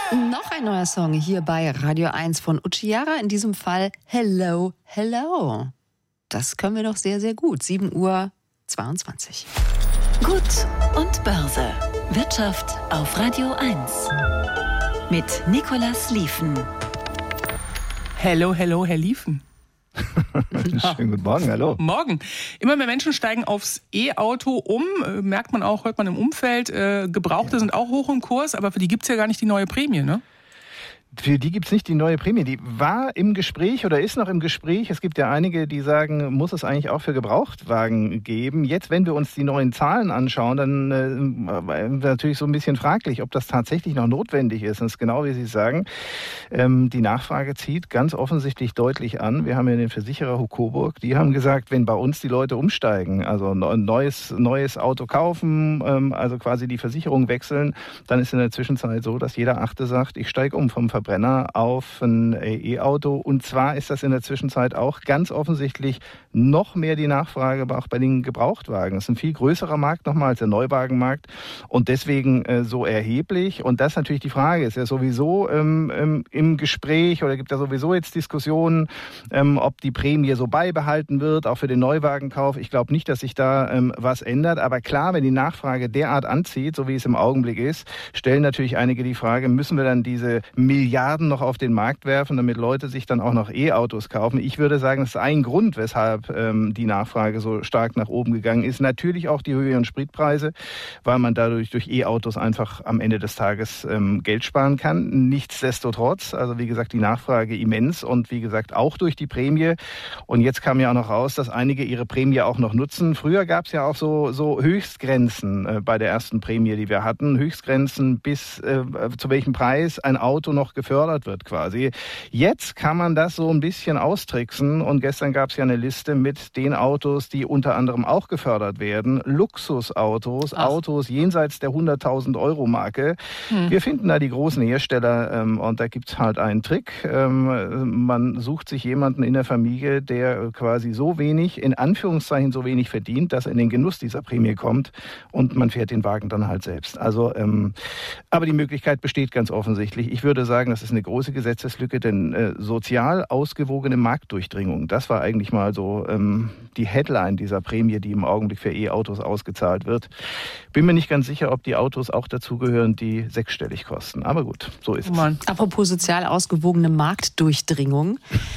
Noch ein neuer Song hier bei Radio 1 von Uchiara. In diesem Fall Hello, Hello. Das können wir doch sehr, sehr gut. 7:22 Uhr. Gut und Börse. Wirtschaft auf Radio 1. Mit Nicolas Liefen. Hello, hello, Herr Liefen. Schönen guten Morgen, hallo. Morgen. Immer mehr Menschen steigen aufs E-Auto um. Merkt man auch, hört man im Umfeld. Gebrauchte sind auch hoch im Kurs, aber für die gibt es ja gar nicht die neue Prämie, ne? Für die gibt's nicht die neue Prämie. Die war im Gespräch oder ist noch im Gespräch. Es gibt ja einige, die sagen, muss es eigentlich auch für Gebrauchtwagen geben. Jetzt, wenn wir uns die neuen Zahlen anschauen, dann natürlich so ein bisschen fraglich, ob das tatsächlich noch notwendig ist. Und es ist genau, wie Sie sagen, die Nachfrage zieht ganz offensichtlich deutlich an. Wir haben ja den Versicherer Coburg, die haben gesagt, wenn bei uns die Leute umsteigen, also ein neues Auto kaufen, also quasi die Versicherung wechseln, dann ist in der Zwischenzeit so, dass jeder Achte sagt, ich steige um vom Verbrenner auf ein E-Auto. Und zwar ist das in der Zwischenzeit auch ganz offensichtlich noch mehr die Nachfrage auch bei den Gebrauchtwagen. Das ist ein viel größerer Markt nochmal als der Neuwagenmarkt und deswegen so erheblich. Und das ist natürlich die Frage, ist ja sowieso im Gespräch oder gibt ja sowieso jetzt Diskussionen, ob die Prämie so beibehalten wird, auch für den Neuwagenkauf. Ich glaube nicht, dass sich da was ändert. Aber klar, wenn die Nachfrage derart anzieht, so wie es im Augenblick ist, stellen natürlich einige die Frage, müssen wir dann diese Milliarden noch auf den Markt werfen, damit Leute sich dann auch noch E-Autos kaufen. Ich würde sagen, das ist ein Grund, weshalb die Nachfrage so stark nach oben gegangen ist. Natürlich auch die höheren Spritpreise, weil man dadurch durch E-Autos einfach am Ende des Tages Geld sparen kann. Nichtsdestotrotz, also wie gesagt, die Nachfrage immens und wie gesagt auch durch die Prämie. Und jetzt kam ja auch noch raus, dass einige ihre Prämie auch noch nutzen. Früher gab es ja auch so Höchstgrenzen bei der ersten Prämie, die wir hatten. Höchstgrenzen bis zu welchem Preis ein Auto noch gefördert wird quasi. Jetzt kann man das so ein bisschen austricksen und gestern gab es ja eine Liste mit den Autos, die unter anderem auch gefördert werden. Luxusautos, Autos jenseits der 100.000 Euro Marke. Wir finden da die großen Hersteller und da gibt es halt einen Trick. Man sucht sich jemanden in der Familie, der quasi so wenig, in Anführungszeichen so wenig verdient, dass er in den Genuss dieser Prämie kommt und man fährt den Wagen dann halt selbst. Also, aber die Möglichkeit besteht ganz offensichtlich. Ich würde sagen, das ist eine große Gesetzeslücke, denn sozial ausgewogene Marktdurchdringung, das war eigentlich mal so die Headline dieser Prämie, die im Augenblick für E-Autos ausgezahlt wird. Bin mir nicht ganz sicher, ob die Autos auch dazugehören, die sechsstellig kosten. Aber gut, so ist es. Apropos sozial ausgewogene Marktdurchdringung.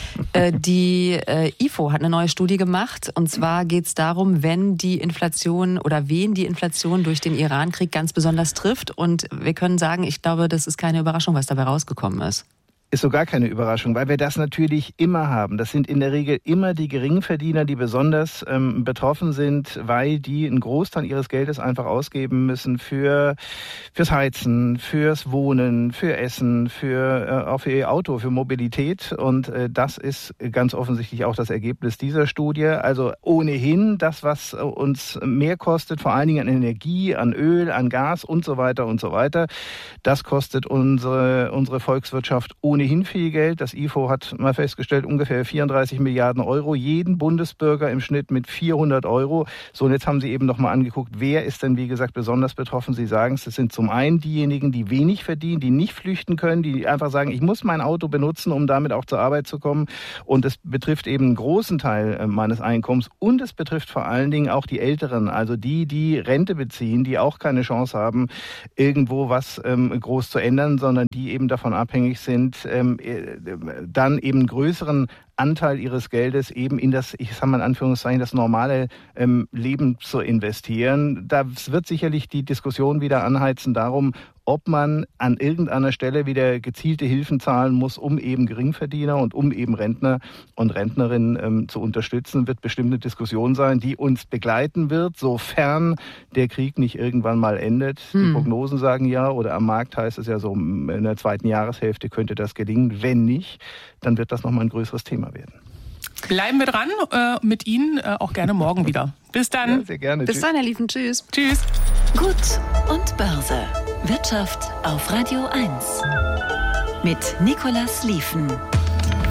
Die IFO hat eine neue Studie gemacht. Und zwar geht es darum, wenn die Inflation oder wen die Inflation durch den Iran-Krieg ganz besonders trifft. Und wir können sagen, ich glaube, das ist keine Überraschung, was dabei rausgekommen ist. Ist so gar keine Überraschung, weil wir das natürlich immer haben. Das sind in der Regel immer die Geringverdiener, die besonders betroffen sind, weil die einen Großteil ihres Geldes einfach ausgeben müssen fürs Heizen, fürs Wohnen, für Essen, auch für ihr Auto, für Mobilität. Und das ist ganz offensichtlich auch das Ergebnis dieser Studie. Also ohnehin das, was uns mehr kostet, vor allen Dingen an Energie, an Öl, an Gas und so weiter und so weiter. Das kostet unsere Volkswirtschaft ohnehin viel Geld. Das IFO hat mal festgestellt, ungefähr 34 Milliarden Euro. Jeden Bundesbürger im Schnitt mit 400 Euro. So, und jetzt haben Sie eben noch mal angeguckt, wer ist denn, wie gesagt, besonders betroffen? Sie sagen es, das sind zum einen diejenigen, die wenig verdienen, die nicht flüchten können, die einfach sagen, ich muss mein Auto benutzen, um damit auch zur Arbeit zu kommen. Und es betrifft eben einen großen Teil meines Einkommens. Und es betrifft vor allen Dingen auch die Älteren, also die Rente beziehen, die auch keine Chance haben, irgendwo was groß zu ändern, sondern die eben davon abhängig sind, dann eben einen größeren Anteil ihres Geldes eben in das, ich sage mal in Anführungszeichen, das normale Leben zu investieren. Da wird sicherlich die Diskussion wieder anheizen darum, ob man an irgendeiner Stelle wieder gezielte Hilfen zahlen muss, um eben Geringverdiener und um eben Rentner und Rentnerinnen zu unterstützen. Wird bestimmt eine Diskussion sein, die uns begleiten wird, sofern der Krieg nicht irgendwann mal endet. Die Prognosen sagen ja, oder am Markt heißt es ja so, in der zweiten Jahreshälfte könnte das gelingen. Wenn nicht, dann wird das nochmal ein größeres Thema werden. Bleiben wir dran, mit Ihnen auch gerne morgen wieder. Bis dann. Ja, sehr gerne. Bis dann, Herr Liefen. Tschüss. Tschüss. Gut und Börse. Wirtschaft auf Radio 1. Mit Nicolas Liefen.